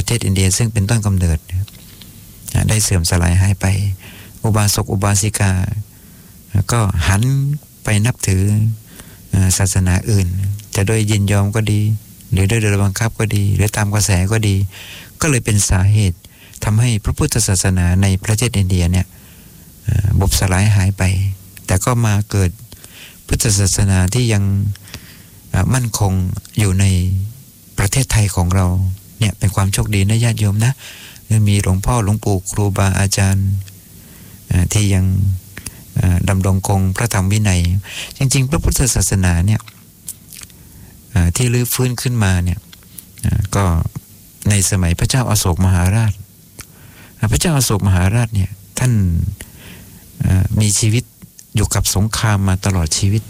ประเทศอินเดียซึ่งเป็นต้นกำเนิดได้เสื่อมสลายหายไปอุบาสกอุบาสิกาก็หันไปนับถือศาสนาอื่นจะโดยยินยอมก็ดีหรือโดยบังคับก็ดีหรือตามกระแสก็ดีก็เลยเป็นสาเหตุทำให้พระพุทธศาสนาในประเทศอินเดียเนี่ยบุบสลายหายไปแต่ก็มาเกิดพุทธศาสนาที่ยังมั่นคงอยู่ในประเทศไทยของเราเนี่ยเป็นความโชคดีนะญาติโยมนะมีหลวงพ่อหลวงปู่ครูบาอาจารย์ที่ยังดำรงคงพระธรรมวินัยจริงๆพระพุทธศาสนาเนี่ยที่รื้อฟื้นขึ้นมาเนี่ยก็ในสมัยพระเจ้าอโศกมหาราชพระเจ้าอโศกมหาราชเนี่ยท่านมีชีวิตอยู่กับสงครามมาตลอดชีวิต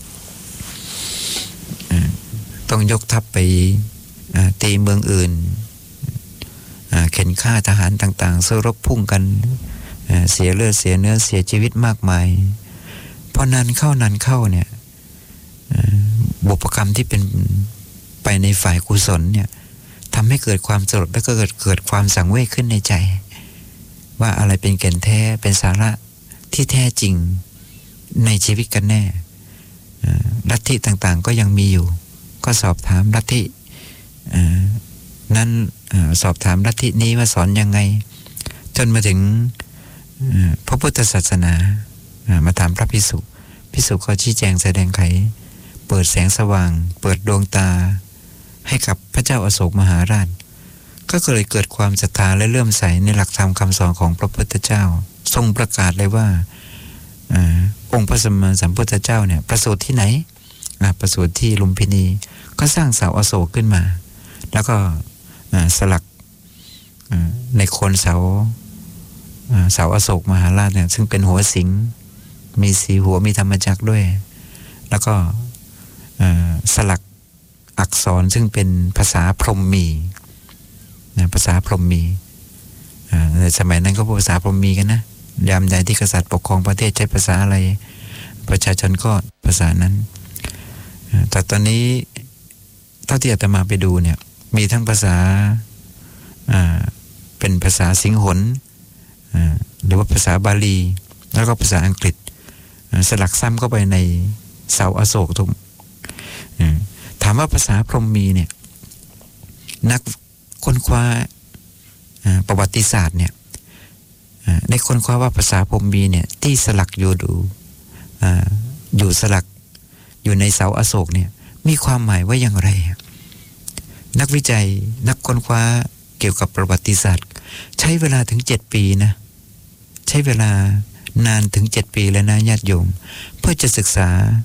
ต้องยกทัพไปตีเมืองอื่นเข็นฆ่าทหารต่างๆสู้รบพุ่งกันเสียเลือดเสียเนื้อเสียชีวิตมากมายพอนานเข้เนี่ยบุพกรรมที่เป็นไปในฝ่ายกุศลเนี่ยทำให้เกิดความสลดและก็เกิดความสังเวชขึ้นในใจว่าอะไรเป็นแก่นแท้เป็นสาระที่แท้จริงในชีวิตกันแน่ลัทธิต่างๆก็ยังมีอยู่ก็สอบถามลัทธินั้นสอบถามลัทธินี้ว่าสอนยังไงจนมาถึงพระพุทธศาสนามาถามพระภิกษุก็ชี้แจงแสดงไขเปิดแสงสว่างเปิดดวงตาให้กับพระเจ้าอโศกมหาราชก็เลยเกิดความศรัทธาและเลื่อมใสในหลักธรรมคำสอนของพระพุทธเจ้าทรงประกาศเลยว่าองค์พระสัมมาสัมพุทธเจ้าเนี่ยประสูติที่ไหนประสูติที่ลุมพินีก็สร้างเสาอโศกขึ้นมาแล้วก็สลักในโคนเสาอโศกมหาราชเนี่ยซึ่งเป็นหัวสิงมีสีหัวมีธรรมจักรด้วยแล้วก็สลักอักษรซึ่งเป็นภาษาพรหมมีภาษาพรหมมีในสมัยนั้นก็พูดภาษาพรหมมีกันนะยามใดที่กษัตริย์ปกครองประเทศใช้ภาษาอะไรประชาชนก็ภาษานั้นแต่ตอนนี้เท่าที่อาตมาไปดูเนี่ยมีทั้งภาษาเป็นภาษาสิงหนหรือว่าภาษาบาลีแล้วก็ภาษาอังกฤษสลักซ้ำเข้าไปในเสาอโศกทุกถามว่าภาษาพรหมมีเนี่ยนักค้นคว้าประวัติศาสตร์เนี่ยได้ค้นคว้าว่าภาษาพรหมมีเนี่ยที่สลักอยู่สลักอยู่ในเสาอโศกเนี่ยมีความหมายว่าอย่างไรนักวิจัยนักค้นคว้าเกี่ยวกับประวัติศาสตร์ใช้เวลาถึง7 ปีนะใช้เวลานานถึง7 ปีแล้วนะญาติโยมเพื่อจะศึกษา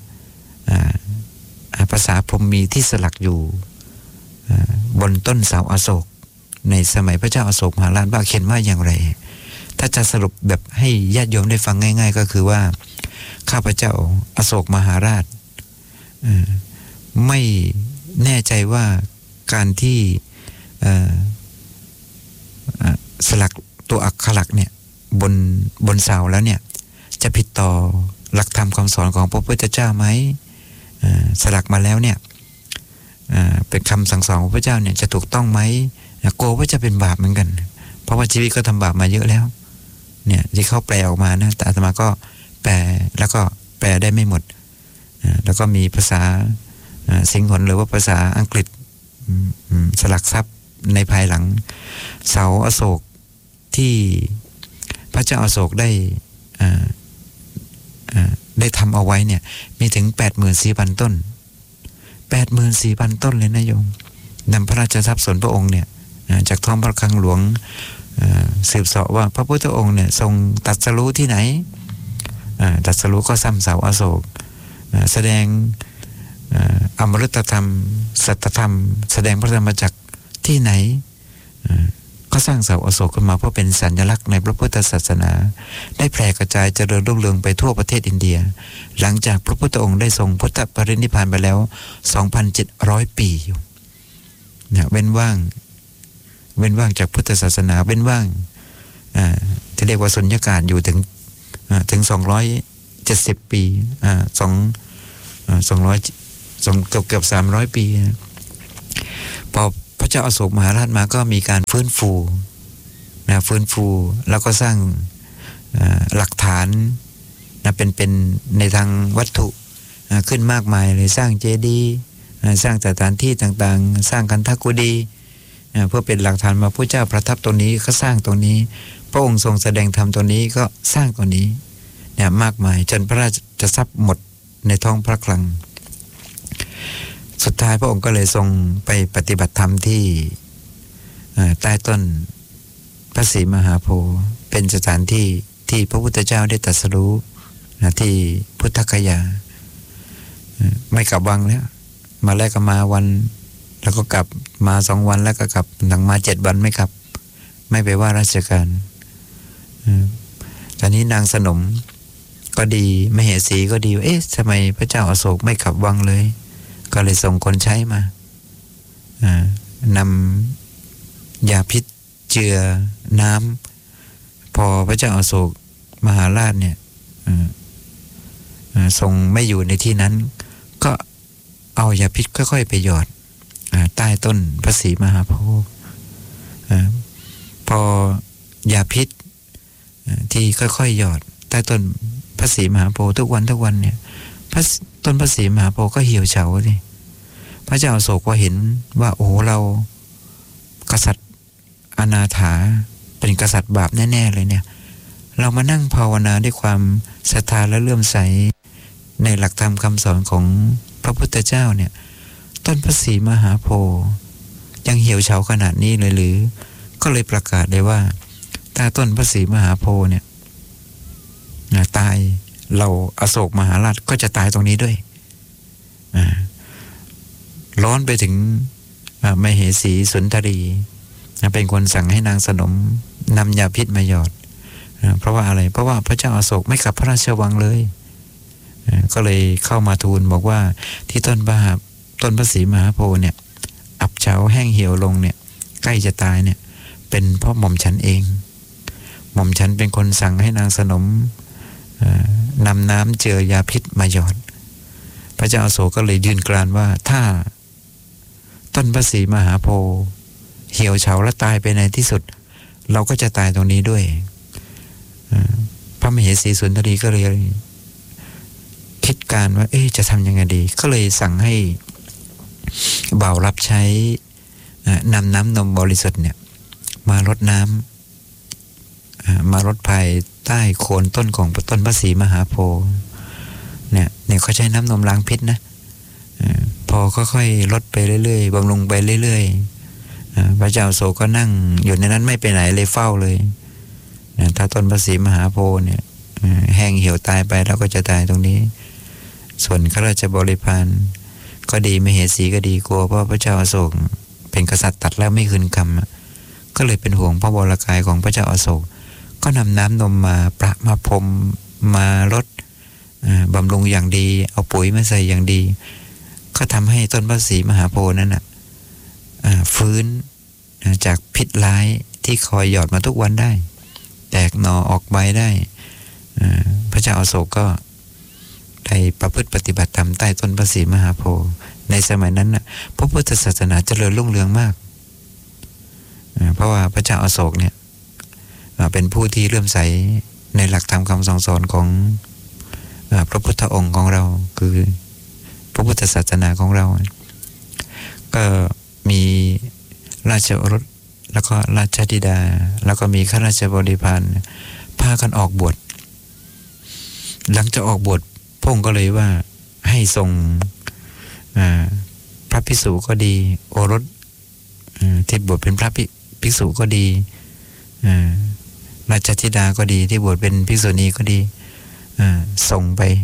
ภาษาพรหมมีที่สลักอยู่บนต้นเสาอโศกในสมัยพระเจ้าอโศกมหาราชว่าเขียนว่าอย่างไรถ้าจะสรุปแบบให้ญาติโยมได้ฟังง่ายๆก็คือว่าข้าพเจ้าอโศกมหาราชไม่แน่ใจว่าการที่สลักตัวอักขระเนี่ยบนเสาแล้วเนี่ยจะผิดต่อหลักธรรมคำสอนของพระพุทธเจ้าไหมสลักมาแล้วเนี่ยเป็นคำสั่งสอนของพระเจ้าเนี่ยจะถูกต้องไหมกลัวว่าจะเป็นบาปเหมือนกันเพราะว่าชีวิตก็ทำบาปมาเยอะแล้วเนี่ยที่เขาแปลออกมานะแต่อาตมาก็แปลแล้วก็แปลได้ไม่หมดแล้วก็มีภาษาสิงหนหรือว่าภาษาอังกฤษสลักซับในภายหลังเสาอโศกที่พระเจ้าอโศกได้ทำเอาไว้เนี่ยมีถึง 84,000 ต้น 84,000 ต้นเลยนะโยมนำพระราชทรัพย์ส่วนพระองค์เนี่ยจากท้องพระคลังหลวงสืบเสาะว่าพระพุทธองค์เนี่ยทรงตรัสรู้ที่ไหนตรัสรู้ก็ซ้ำเสาอโศกแสดงอมฤตธรรมสัตธรรมแสดงพระธรรมจักรที่ไหนก็สร้างเสาอโศกขึ้นมาเพื่อเป็นสัญลักษณ์ในพระพุทธศาสนาได้แผ่กระจายเจริญรุ่งเรืองไปทั่วประเทศอินเดียหลังจากพระพุทธองค์ได้ทรงพุทธปรินิพพานไปแล้ว 2,700 ปีอยู่เว้นว่างจากพุทธศาสนาเว้นว่างที่เรียกว่าสุญญากาศอยู่ถึง270 ปี200เกือบ300 ปีพอพระระเจ้าอโศกมหาราชมาก็มีการฟื้นฟูแล้วก็สร้างหลักฐานเป็นในทางวัตถุขึ้นมากมายเลยสร้างเจดีย์สร้างสถานที่ต่างๆสร้างคันธกุฎีเพื่อเป็นหลักฐานว่าพระเจ้าประทับตรงนี้ก็สร้างตรงนี้พระองค์ทรงแสดงธรรมตรงนี้ก็สร้างตรงนี้เนี่ยมากมายจนพระราชทรัพย์หมดในท้องพระคลังสุดท้ายพระองค์ก็เลยทรงไปปฏิบัติธรรมที่ใต้ต้นพระศรีมหาโพธิ์เป็นสถานที่ที่พระพุทธเจ้าได้ตรัสรู้ที่พุทธคยาไม่กลับวังแล้วมาแรกก็มาวันแล้วก็กลับมา2 วันแล้วก็กลับหลังมา7 วันไม่กลับไม่ไปว่าราชการตอนนี้นางสนมก็ดีมเหสีก็ดีเอ๊ะทำไมพระเจ้าอโศกไม่กลับวังเลยก็เลยส่งคนใช้มานำยาพิษเจือน้ำพอพระเจ้าอโศกมหาราชเนี่ยทรงไม่อยู่ในที่นั้นก็เอายาพิษค่อยๆไปหยอดใต้ต้นพระศรีมหาโพธิ์พอยาพิษที่ค่อยๆหยอดใต้ต้นพระศรีมหาโพธิ์ทุกวันเนี่ยต้นพระศรีมหาโพธิ์ก็เหี่ยวเฉาดิพระเจ้าอโศกก็เห็นว่าโอ้เรากษัตริย์อนาถาเป็นกษัตริย์บาปแน่ๆเลยเนี่ยเรามานั่งภาวนาด้วยความศรัทธาและเลื่อมใสในหลักธรรมคำสอนของพระพุทธเจ้าเนี่ยต้นพระศรีมหาโพธิ์ยังเหี่ยวเฉาขนาดนี้เลยหรือก็เลยประกาศเลยว่าถ้าต้นพระศรีมหาโพธิ์เนี่ยตายเราอโศกมหาราชก็จะตายตรงนี้ด้วยร้อนไปถึงมเหสีสุนทรีเป็นคนสั่งให้นางสนมนำยาพิษมาหยอดเพราะว่าอะไรเพราะว่าพระเจ้าอโศกไม่กลับพระราชวังเลยก็เลยเข้ามาทูลบอกว่าที่ต้นพระศรีมหาโพธิ์เนี่ยอับเฉาแห้งเหี่ยวลงเนี่ยใกล้จะตายเนี่ยเป็นเพราะหม่อมฉันเองหม่อมฉันเป็นคนสั่งให้นางสนมนำน้ำเจือยาพิษมาหยอดพระเจ้าอโศกก็เลยยืนกรานว่าถ้าต้นพระศรีมหาโพธิ์เหี่ยวเฉาและตายไปในที่สุดเราก็จะตายตรงนี้ด้วยพระมเหสีสุนทรีก็เลยคิดการว่าจะทำยังไงดีก็เลยสั่งให้บ่าวรับใช้นำน้ำนมบริสุทธิ์เนี่ยมารดน้ำมารดภายใต้โคนต้นของต้นพระศรีมหาโพธิ์เนี่ยเขาใช้น้ำนมล้างพิษนะพอค่อยๆลดไปเรื่อยๆบำรุงไปเรื่อยๆพระเจ้าโศกก็นั่งอยู่ในนั้นไม่ไปไหนเลยเฝ้าเลยถ้าต้นพระศรีมหาโพธิ์เนี่ยแห้งเหี่ยวตายไปแล้วก็จะตายตรงนี้ส่วนข้าราชบริพารก็ดีมเหสีก็ดีกลัวเพราะพระเจ้าอโศกเป็นกษัตริย์ตัดแล้วไม่คืนคำก็เลยเป็นห่วงพระวรกายของพระเจ้าอโศกก็นำน้ำนมมาประมาพรมมาลดบำรุงอย่างดีเอาปุ๋ยมาใส่อย่างดีก็ทำให้ต้นพระศรีมหาโพธิ์นั้นฟื้นจากพิษร้ายที่คอยหยอดมาทุกวันได้แตกหน่อออกใบได้พระเจ้าอโศกก็ได้ประพฤติปฏิบัติธรรมใต้ต้นพระศรีมหาโพธิ์ในสมัยนั้นพระพุทธศาสนาเจริญรุ่งเรืองมากเพราะว่าพระเจ้าอโศกเนี่ยเป็นผู้ที่เลื่อมใสในหลักธรรมคำสอนของพระพุทธองค์ของเราคือพระพุทธศาสนาของเราก็มีราชโอรสแล้วก็ราชธิดาแล้วก็มีข้าราชบริพารพากันออกบวชหลังจากออกบวชพระองค์ก็เลยว่าให้ส่งพระภิกษุก็ดีโอรสที่บวชเป็นพระภิกษุก็ดีราชธิดาก็ดีที่บวชเป็นภิกษุณีก็ดีส่ง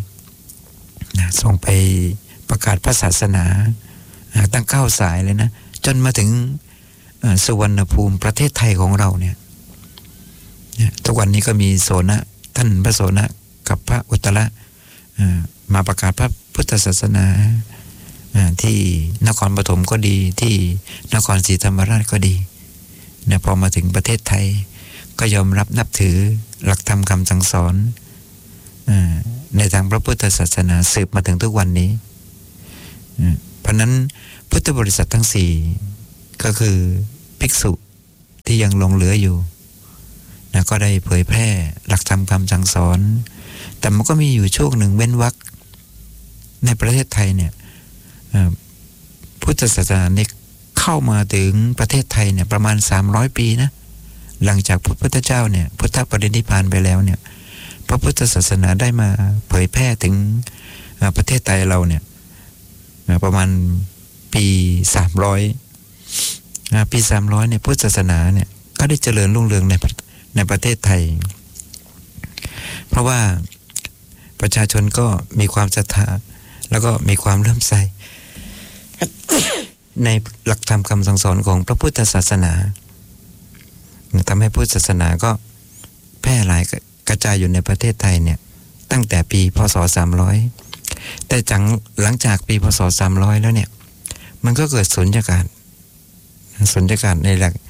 ไปประกาศพระศาสนาตั้ง9 สายเลยนะจนมาถึงสุวรรณภูมิประเทศไทยของเราเนี่ยทุกวันนี้ก็มีโสนะท่านพระโสนะกับพระอุตตระมาประกาศพระพุทธศาสนาที่นครปฐมก็ดีที่นครศรีธรรมราชก็ดีเนี่ยพอมาถึงประเทศไทยก็ยอมรับนับถือหลักธรรมคำสั่งสอนในทางพระพุทธศาสนาสืบมาถึงทุกวันนี้เพราะนั้นพุทธบริษัททั้ง4 ก็คือภิกษุที่ยังหลงเหลืออยู่นะก็ได้เผยแพร่หลักธรรมคำสั่งสอนแต่มันก็มีอยู่ช่วงหนึ่งเว้นวรรคในประเทศไทยเนี่ยพุทธศาสนาเนี่ยเข้ามาถึงประเทศไทยเนี่ยประมาณ300 ปีนะหลังจากพระพุทธเจ้าเนี่ยพุทธปรินิพพานไปแล้วเนี่ยพระพุทธศาสนาได้มาเผยแพร่ถึงประเทศไทยเราเนี่ยประมาณปี300ปี300เนี่ยพุทธศาสนาเนี่ยก็ได้เจริญรุ่งเรืองในประเทศไทยเพราะว่าประชาชนก็มีความศรัทธาแล้วก็มีความเลื่อมใส ในหลักธรรมคำสั่งสอนของพระพุทธศาสนาทำให้พุทธศาสนาก็แพร่หลายกระจายอยู่ในประเทศไทยเนี่ยตั้งแต่ปีพ.ศ. 300แต่หลังจากปีพ.ศ. 300แล้วเนี่ยมันก็เกิดสุญญากาศในหลัก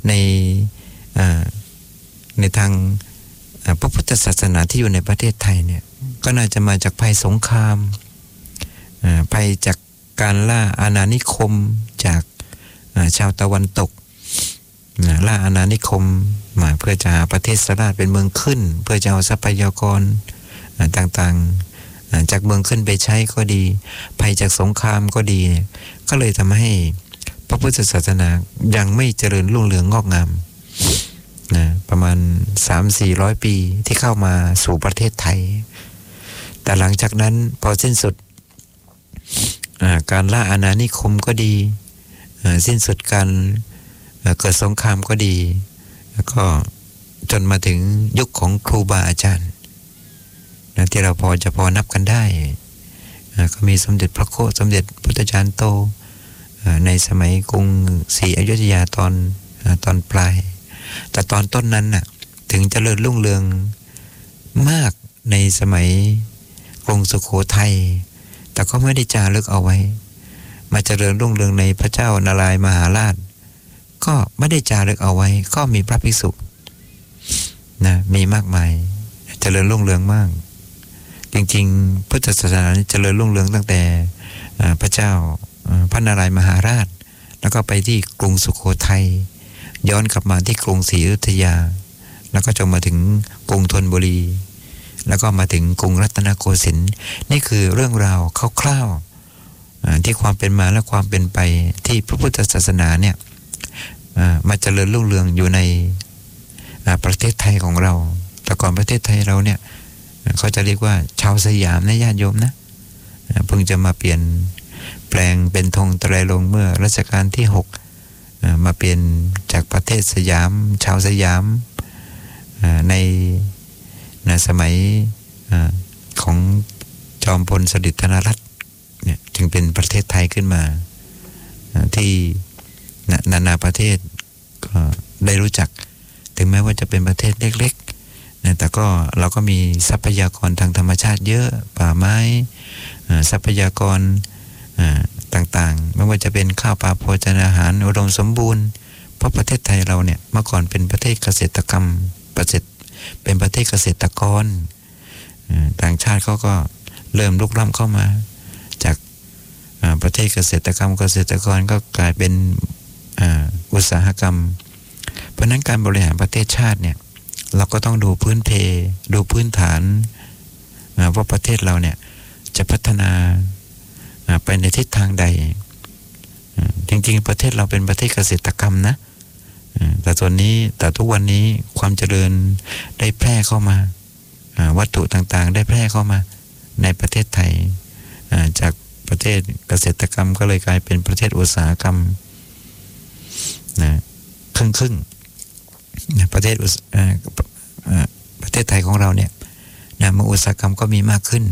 ในทางพระพุทธศาสนาที่อยู่ในประเทศไทยเนี่ยก็น่าจะมาจากภัยสงครามภัยจากการล่าอาณานิคมจากชาวตะวันตกล่าอาณานิคมมาเพื่อจะหาประเทศสราชเป็นเมืองขึ้นเพื่อจะเอาทรัพยากรต่างๆจากเมืองขึ้นไปใช้ก็ดีภัยจากสงครามก็ดีก็เลยทำให้พระพุทธศาสนายังไม่เจริญรุ่งเรืองงอกงามนะประมาณ 300-400 ปีที่เข้ามาสู่ประเทศไทยแต่หลังจากนั้นพอสิ้นสุดการล่าอาณานิคมก็ดีสิ้นสุดการเกิดสงครามก็ดีแล้วก็จนมาถึงยุคของครูบาอาจารย์นะที่เราพอนับกันได้ก็มีสมเด็จพระโคสมเด็จพุทธจารย์โตในสมัยกรุงศรีอยุธยาตอนปลายแต่ตอนต้นนั้นน่ะถึงเจริญรุ่งเรืองมากในสมัยกรุงสุโขทัยแต่ก็ไม่ได้จารึกเอาไว้มาเจริญรุ่งเรืองในพระเจ้านารายณ์มหาราชก็ไม่ได้จารึกเอาไว้ก็มีพระภิกษุนะมีมากมายเจริญรุ่งเรืองมากจริงๆพุทธศาสนาเจริญรุ่งเรืองตั้งแต่พระเจ้าพระนารายณ์มหาราชแล้วก็ไปที่กรุงสุโขทัยย้อนกลับมาที่กรุงศรีอยุธยาแล้วก็จนมาถึงกรุงธนบุรีแล้วก็มาถึงกรุงรัตนโกสินทร์นี่คือเรื่องราวคร่าวๆที่ความเป็นมาและความเป็นไปที่พระพุทธศาสนาเนี่ยมาเจริญรุ่งเรืองอยู่ในประเทศไทยของเราแต่ก่อนประเทศไทยเราเนี่ยเขาจะเรียกว่าชาวสยามนะญาติโยมนะเพิ่งจะมาเปลี่ยนแปลงเป็นธงไตรรงค์เมื่อรัชกาลที่6มาเปลี่ยนจากประเทศสยามชาวสยามในสมัยของจอมพลสฤษดิ์ธนรัตน์เนี่ยจึงเป็นประเทศไทยขึ้นมาที่นานาประเทศก็ได้รู้จักถึงแม้ว่าจะเป็นประเทศเล็กๆนะแต่ก็เราก็มีทรัพยากรทางธรรมชาติเยอะป่าไม้ทรัพยากรต่างๆไม่ว่าจะเป็นข้าวปลาโภชนาอาหารอุดมสมบูรณ์เพราะประเทศไทยเราเนี่ยเมื่อก่อนเป็นประเทศเกษตรกรรมเป็นประเทศเกษตรกรต่างชาติเขาก็เริ่มลุกล้ำเข้ามาจากประเทศเกษตรกรรมเกษตรกรก็กลายเป็นอุตสาหกรรมเพราะนั้นการบริหารประเทศชาติเนี่ยเราก็ต้องดูพื้นเพดูพื้นฐานว่าประเทศเราเนี่ยจะพัฒนาไปในทิศทางใดจริงๆประเทศเราเป็นประเทศเกษตรกรรมนะแต่ทุกวันนี้ความเจริญได้แพร่เข้ามาวัตถุต่างๆได้แพร่เข้ามาในประเทศไทยจากประเทศเกษตรกรรมก็เลยกลายเป็นประเทศอุตสาหกรรมนะครึ่งประเทศไทยของเราเนี่ยมาอุตสาหกรรมก็มีมากขึ้น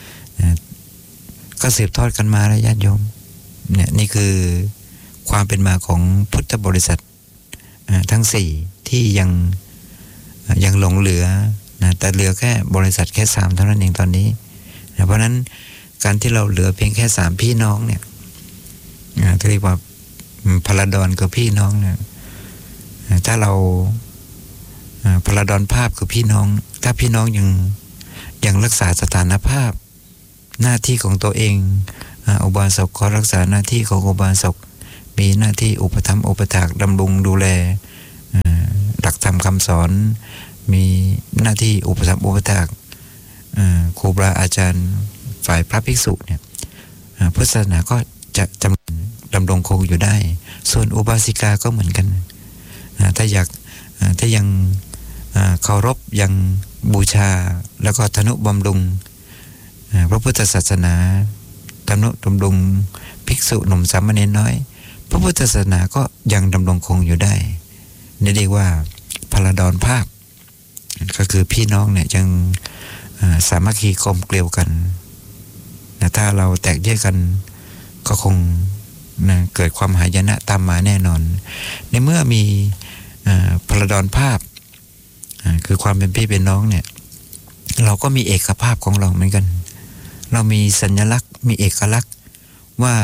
ก็สืบทอดกันมาแล้วญาติโยมเนี่ยนี่คือความเป็นมาของพุทธบริษัททั้ง4ที่ยังหลงเหลือนะแต่เหลือแค่บริษัทแค่3เท่านั้นเองตอนนี้นะเพราะนั้นการที่เราเหลือเพียงแค่3พี่น้องเนี่ยเรียกว่าพลดรคือพี่น้องเนี่ยถ้าเราพลดรภาพคือพี่น้องถ้าพี่น้องยังรักษาสถานภาพหน้าที่ของตัวเองอุบาสกก็รักษาหน้าที่ของอุบาสกมีหน้าที่อุปถัมภ์อุปถากดำรงดูแลหลักธรรมคำสอนมีหน้าที่อุปถัมภ์อุปถากครูบาอาจารย์ฝ่ายพระภิกษุเนี่ยพุทธศาสนาก็จะดำรงคงอยู่ได้ส่วนอุบาสิกาก็เหมือนกันถ้ายังเคารพยังบูชาแล้วก็ทนุบำรุงพระพุทธศาสนาทนุบำรุงภิกษุหนุ่มสามเณรน้อยพระพุทธศาสนาก็ยังดำรงคงอยู่ได้นี่เรียกว่าพลดรภาพก็คือพี่น้องเนี่ยยังสามัคคีกลมเกลียวกันถ้าเราแตกแยกกันก็คงเกิดความหายนะตามมาแน่นอนในเมื่อมีพลดรภาพคือความเป็นพี่เป็นน้องเนี่ยเราก็มีเอกภาพของเราเหมือนกันเรามีสัญลักษณ์มีเอกลักษณ์ว่า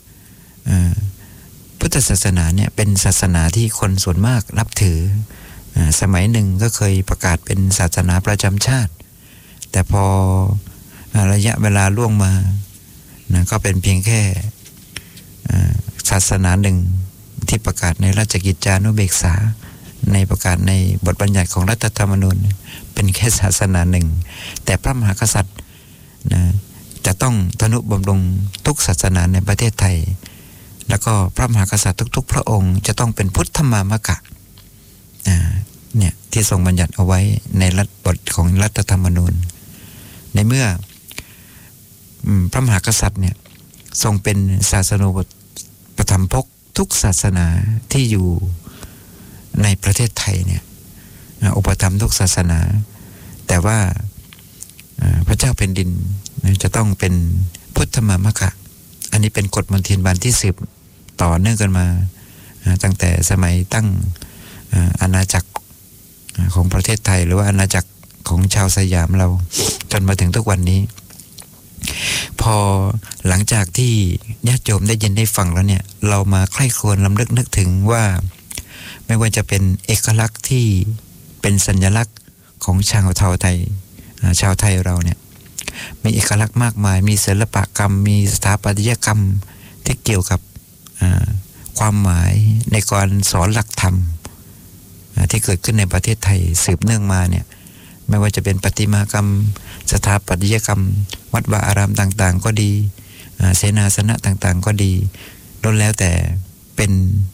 พุทธศาสนาเนี่ยเป็นศาสนาที่คนส่วนมากนับถือสมัยหนึ่งก็เคยประกาศเป็นศาสนาประจำชาติแต่พอระยะเวลาล่วงมาก็เป็นเพียงแค่ศาสนาหนึ่งที่ประกาศในราชกิจจานุเบกษาในประกาศในบทบัญญัติของรัฐธรรมนูญเป็นแค่ศาสนาหนึ่งแต่พระมหากษัตริย์จะต้องทนุบำรุงทุกศาสนาในประเทศไทยแล้วก็พระมหากษัตริย์ทุกๆพระองค์จะต้องเป็นพุทธมามกะเนี่ยที่ทรงบัญญัติเอาไว้ในบทของรัฐธรรมนูญในเมื่อพระมหากษัตริย์เนี่ยทรงเป็นศาสนูปถัมภกทุกศาสนาที่อยู่ในประเทศไทยเนี่ยอุปถัมภ์ทุกศาสนาแต่ว่าพระเจ้าแผ่นดินจะต้องเป็นพุทธมามกะอันนี้เป็นกฎมนเทียนบานที่10ต่อเนื่องกันมาตั้งแต่สมัยตั้งอาณาจักรของประเทศไทยหรือว่าอาณาจักรของชาวสยามเราจนมาถึงทุกวันนี้พอหลังจากที่ญาติโยมได้ยินได้ฟังแล้วเนี่ยเรามาใคร่ครวญรำลึกนึกถึงว่าไม่ว่าจะเป็นเอกลักษณ์ที่เป็นสัญลักษณ์ของชาวไทยเราเนี่ยมีเอกลักษณ์มากมายมีศิลปกรรมมีสถาปัตยกรรมที่เกี่ยวกับความหมายในการสอนหลักธรรมที่เกิดขึ้นในประเทศไทยสืบเนื่องมาเนี่ยไม่ว่าจะเป็นประติมากรรมสถาปัตยกรรมวัดวาอารามต่างๆก็ดีเสนาสนะต่างๆก็ดีล้วนแล้วแต่เป็น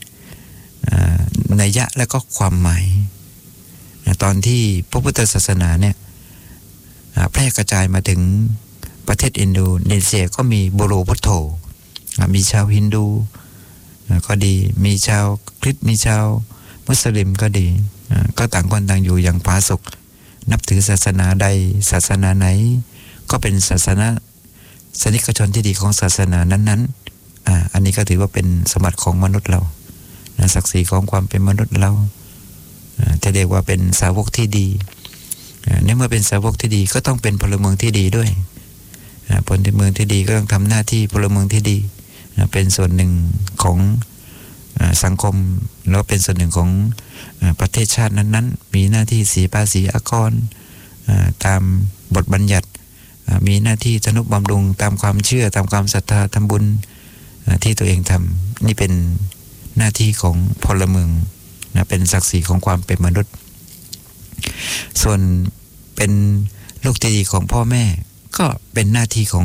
นัยยะและก็ความหมายตอนที่พระพุทธศาสนาเนี่ยแพร่กระจายมาถึงประเทศอินโดนีเซียก็มีโบโรพุทโธมีชาวฮินดูก็ดีมีชาวคริสต์มีชาวมุสลิมก็ดีก็ต่างคนต่างอยู่อย่างผาสุกนับถือศาสนาใดศาสนาไหนก็เป็นศาสนาสนิกชนที่ดีของศาสนานั้นๆอันนี้ก็ถือว่าเป็นสมบัติของมนุษย์เราศักดิ์ศรีของความเป็นมนุษย์เราจะเรียกว่าเป็นสาวกที่ดีในเมื่อเป็นสาวกที่ดีก็ต้องเป็นพลเมืองที่ดีด้วยพลเมืองที่ดีก็ต้องทำหน้าที่พลเมืองที่ดีเป็นส่วนหนึ่งของสังคมแล้วเป็นส่วนหนึ่งของประเทศชาตินั้นๆมีหน้าที่เสียภาษีอากรตามบทบัญญัติมีหน้าที่ทนุบำรุงตามความเชื่อตามความศรัทธาทำบุญที่ตัวเองทำนี่เป็นหน้าที่ของพลเมืองเป็นศักดิ์ศรีของความเป็นมนุษย์ส่วนเป็นลูกที่ดีของพ่อแม่ก็เป็นหน้าที่ของ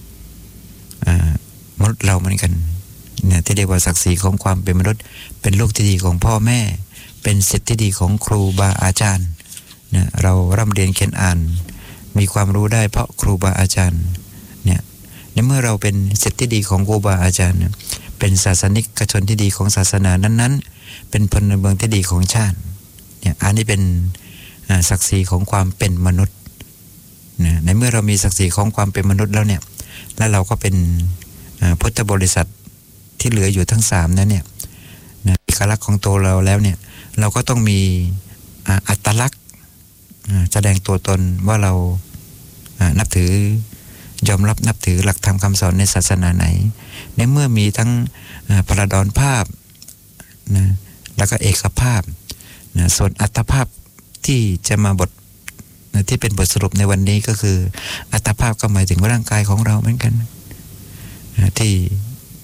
มนุษย์เราเหมือนกันเนี่ยที่เรียกว่าศักดิ์ศรีของความเป็นมนุษย์เป็นลูกที่ดีของพ่อแม่เป็นศิษย์ที่ดีของครูบาอาจารย์เนี่ยเราร่ำเรียนเขียนอ่านมีความรู้ได้เพราะครูบาอาจารย์เนี่ยในเมื่อเราเป็นศิษย์ที่ดีของครูบาอาจารย์เป็นศาสนิกชนที่ดีของศาสนานั้นๆเป็นพลเมืองที่ดีของชาติเนี่ยอันนี้เป็นศักดิ์ศรีของความเป็นมนุษย์ในเมื่อเรามีศักดิ์ศรีของความเป็นมนุษย์แล้วเนี่ยแล้วเราก็เป็นพุทธบริษัทที่เหลืออยู่ทั้ง3นั้นเนี่ยเอกลักษณ์ของตัวเราแล้วเนี่ยเราก็ต้องมีอัตลักษณ์แสดงตัวตนว่าเรานับถือยอมรับนับถือหลักธรรมคำสอนในศาสนาไหนในเมื่อมีทั้งพลดรภาพนะแล้วก็เอกภาพนะส่วนอัตภาพที่จะมาบทที่เป็นบทสรุปในวันนี้ก็คืออัตภาพก็หมายถึงร่างกายของเราเหมือนกันที่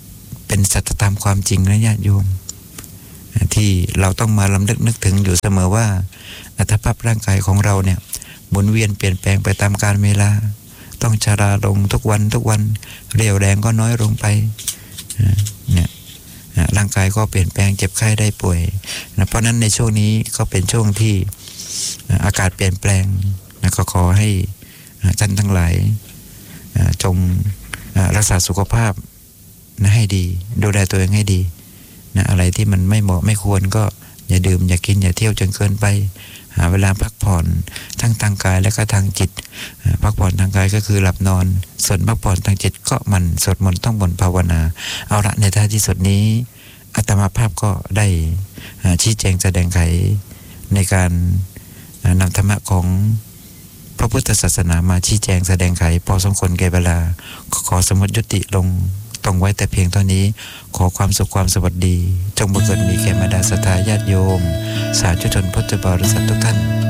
เป็นสัจธรรมความจริงนะญาติโยมที่เราต้องมาลำลึกนึกถึงอยู่เสมอว่าอัตภาพร่างกายของเราเนี่ยหมุนเวียนเปลี่ยนแปลงไปตามกาลเวลาต้องชราลงทุกวันเรี่ยวแรงก็น้อยลงไปเนี่ยร่างกายก็เปลี่ยนแปลงเจ็บไข้ได้ป่วยนะเพราะนั้นในช่วงนี้ก็เป็นช่วงที่อากาศเปลี่ยนแปลงนะก็ขอให้ท่านทั้งหลายจงรักษาสุขภาพนะให้ดีดูแลตัวเองให้ดีนะอะไรที่มันไม่เหมาะไม่ควรก็อย่าดื่มอย่ากินอย่าเที่ยวจนเกินไปหาเวลาพักผ่อนทั้งทางกายและก็ทางจิตพักผ่อนทางกายก็คือหลับนอนส่วนพักผ่อนทางจิตก็มันสวดมนต์ต้องบนภาวนาเอาละในท้ายที่สุดนี้อาตมาภาพก็ได้ชี้แจงแสดงไขในการนำธรรมะของพระพุทธศาสนามาชี้แจงแสดงไขพอสมควรแก่เวลาขอสมมติยุติลงต้องไว้แต่เพียงเท่านี้ขอความสุขความสวัสดีจงบังเกิดมีแก่บรรดาศรัทธาญาติโยมสาธุชนพุทธบริษัททุกท่าน